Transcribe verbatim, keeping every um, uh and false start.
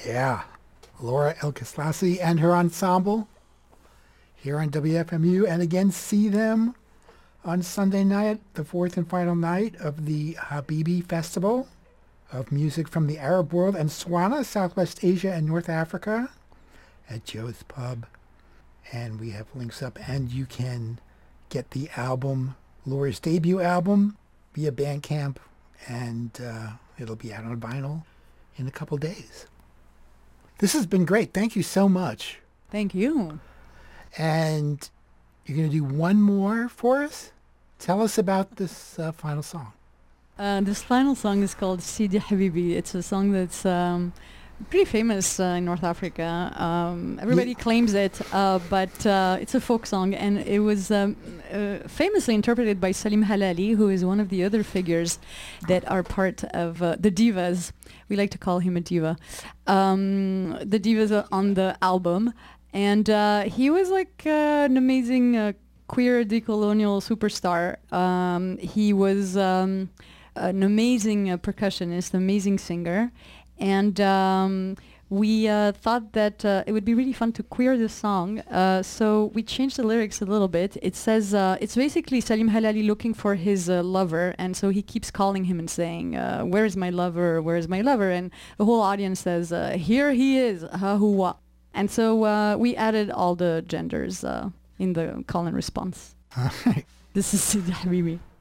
Yeah. Laura El-Kislasi and her ensemble here on W F M U. And again, see them on Sunday night, the fourth and final night of the Habibi Festival of Music from the Arab World and Swana, Southwest Asia and North Africa at Joe's Pub. And we have links up, and you can get the album, Laura's debut album, via Bandcamp, and uh, it'll be out on vinyl in a couple days. This has been great. Thank you so much. Thank you. And you're going to do one more for us? Tell us about this uh, final song. Uh, this final song is called Sidi Habibi. It's a song that's um, pretty famous uh, in North Africa. Um, everybody yeah. claims it, uh, but uh, it's a folk song, and it was um, uh, famously interpreted by Salim Halali, who is one of the other figures that are part of uh, the divas. We like to call him a diva. Um, the divas are on the album, and uh, he was like uh, an amazing uh, queer decolonial superstar. Um, he was um, an amazing uh, percussionist, amazing singer. And um, we uh, thought that uh, it would be really fun to queer this song. Uh, so we changed the lyrics a little bit. It says, uh, it's basically Salim Halali looking for his uh, lover. And so he keeps calling him and saying, uh, where is my lover? Where is my lover? And the whole audience says, uh, here he is, ha huwa. And so uh, we added all the genders uh, in the call and response. All right. This is Sidi Habibi.